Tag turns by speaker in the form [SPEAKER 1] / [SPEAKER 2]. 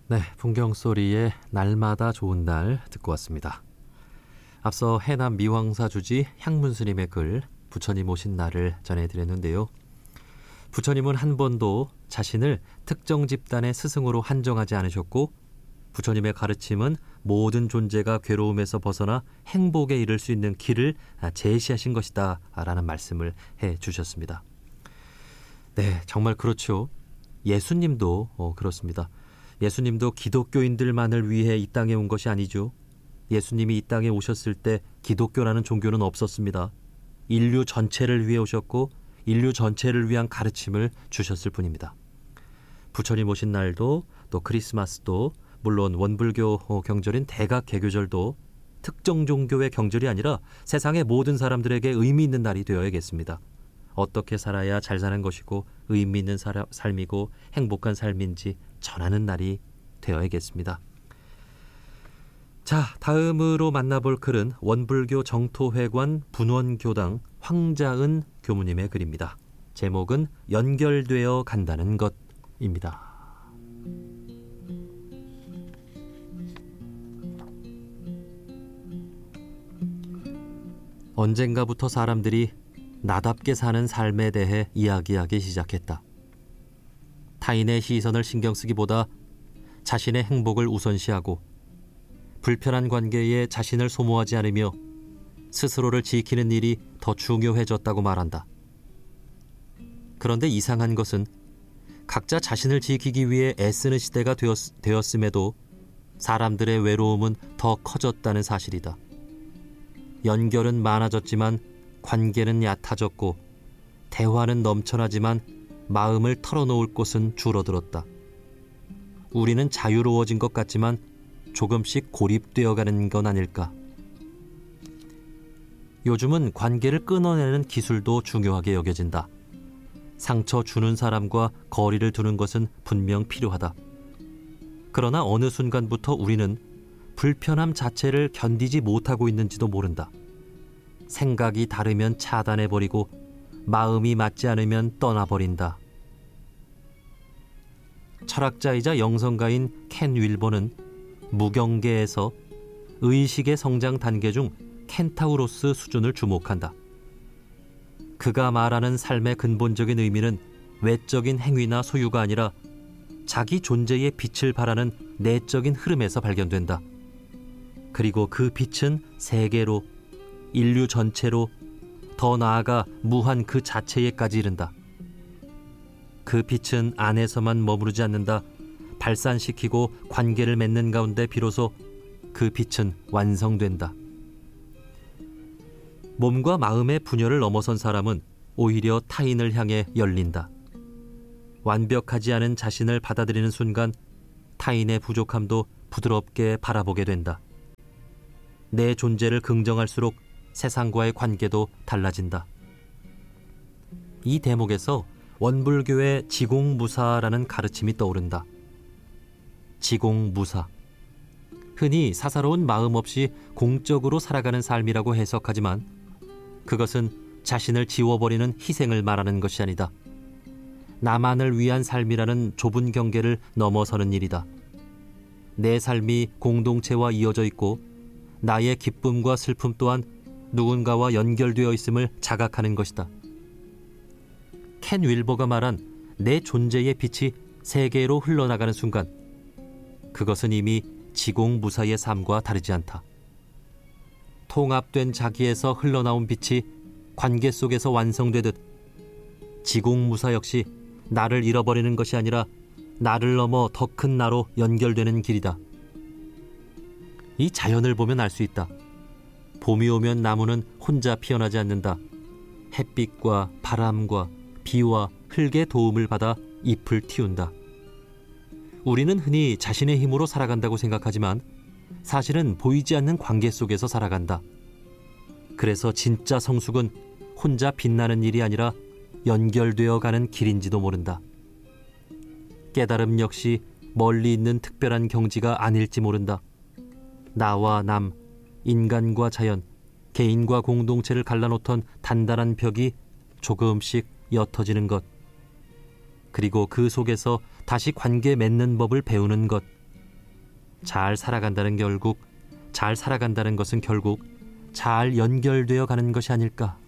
[SPEAKER 1] 네, 풍경소리의 날마다 좋은 날 듣고 왔습니다. 앞서 해남 미황사 주지 향문스님의 글 부처님 오신 날을 전해드렸는데요. 부처님은 한 번도 자신을 특정 집단의 스승으로 한정하지 않으셨고, 부처님의 가르침은 모든 존재가 괴로움에서 벗어나 행복에 이를 수 있는 길을 제시하신 것이다 라는 말씀을 해주셨습니다. 네, 정말 그렇죠. 예수님도 그렇습니다. 예수님도 기독교인들만을 위해 이 땅에 온 것이 아니죠. 예수님이 이 땅에 오셨을 때 기독교라는 종교는 없었습니다. 인류 전체를 위해 오셨고 인류 전체를 위한 가르침을 주셨을 뿐입니다. 부처님 오신 날도 또 크리스마스도 물론 원불교 경절인 대각개교절도 특정 종교의 경절이 아니라 세상의 모든 사람들에게 의미 있는 날이 되어야겠습니다. 어떻게 살아야 잘 사는 것이고 의미 있는 삶이고 행복한 삶인지 전하는 날이 되어야겠습니다. 자, 다음으로 만나볼 글은 원불교 정토회관 분원교당 황자은 교무님의 글입니다. 제목은 연결되어 간다는 것입니다. 언젠가부터 사람들이 나답게 사는 삶에 대해 이야기하기 시작했다. 타인의 시선을 신경 쓰기보다 자신의 행복을 우선시하고 불편한 관계에 자신을 소모하지 않으며 스스로를 지키는 일이 더 중요해졌다고 말한다. 그런데 이상한 것은 각자 자신을 지키기 위해 애쓰는 시대가 되었음에도 사람들의 외로움은 더 커졌다는 사실이다. 연결은 많아졌지만 관계는 얕아졌고 대화는 넘쳐나지만 마음을 털어놓을 곳은 줄어들었다. 우리는 자유로워진 것 같지만 조금씩 고립되어가는 건 아닐까. 요즘은 관계를 끊어내는 기술도 중요하게 여겨진다. 상처 주는 사람과 거리를 두는 것은 분명 필요하다. 그러나 어느 순간부터 우리는 불편함 자체를 견디지 못하고 있는지도 모른다. 생각이 다르면 차단해버리고 마음이 맞지 않으면 떠나버린다. 철학자이자 영성가인 켄 윌버는 무경계에서 의식의 성장 단계 중 켄타우로스 수준을 주목한다. 그가 말하는 삶의 근본적인 의미는 외적인 행위나 소유가 아니라 자기 존재의 빛을 발하는 내적인 흐름에서 발견된다. 그리고 그 빛은 세계로, 인류 전체로, 더 나아가 무한 그 자체에까지 이른다. 그 빛은 안에서만 머무르지 않는다. 발산시키고 관계를 맺는 가운데 비로소 그 빛은 완성된다. 몸과 마음의 분열을 넘어선 사람은 오히려 타인을 향해 열린다. 완벽하지 않은 자신을 받아들이는 순간 타인의 부족함도 부드럽게 바라보게 된다. 내 존재를 긍정할수록 세상과의 관계도 달라진다. 이 대목에서 원불교의 지공무사라는 가르침이 떠오른다. 지공무사. 흔히 사사로운 마음 없이 공적으로 살아가는 삶이라고 해석하지만 그것은 자신을 지워버리는 희생을 말하는 것이 아니다. 나만을 위한 삶이라는 좁은 경계를 넘어서는 일이다. 내 삶이 공동체와 이어져 있고 나의 기쁨과 슬픔 또한 누군가와 연결되어 있음을 자각하는 것이다. 켄 윌버가 말한 내 존재의 빛이 세계로 흘러나가는 순간 그것은 이미 지공무사의 삶과 다르지 않다. 통합된 자기에서 흘러나온 빛이 관계 속에서 완성되듯 지공무사 역시 나를 잃어버리는 것이 아니라 나를 넘어 더 큰 나로 연결되는 길이다. 이 자연을 보면 알 수 있다. 봄이 오면 나무는 혼자 피어나지 않는다. 햇빛과 바람과 비와 흙의 도움을 받아 잎을 틔운다. 우리는 흔히 자신의 힘으로 살아간다고 생각하지만 사실은 보이지 않는 관계 속에서 살아간다. 그래서 진짜 성숙은 혼자 빛나는 일이 아니라 연결되어 가는 길인지도 모른다. 깨달음 역시 멀리 있는 특별한 경지가 아닐지 모른다. 나와 남, 인간과 자연, 개인과 공동체를 갈라놓던 단단한 벽이 조금씩 옅어지는 것, 그리고 그 속에서 다시 관계 맺는 법을 배우는 것, 잘 살아간다는 것은 결국 잘 연결되어 가는 것이 아닐까